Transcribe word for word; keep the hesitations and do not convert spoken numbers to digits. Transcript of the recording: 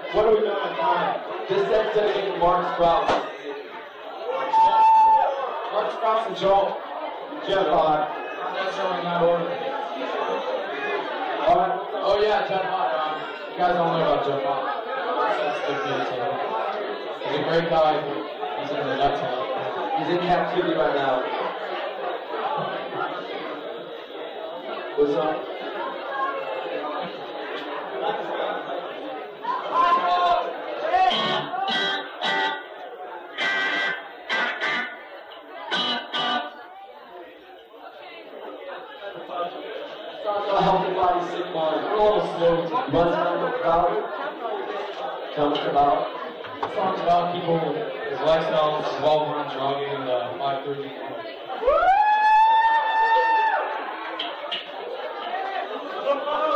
What are we doing on time? This set's dedicated to Mark Sprouse. Mark Sprouse and Joel. Jeff Hott. That's showing that order. Alright. Oh yeah, Jeff Hott. Um, you guys don't know about Jeff Hott. He's a great guy. He's in the nuts. He's in captivity right now. What's up? A healthy body, sick mind. We're a little slow to buzz around the crowd. Tell us about. The song's about people, his lifestyle revolves around jogging and uh, five thirty. Woo!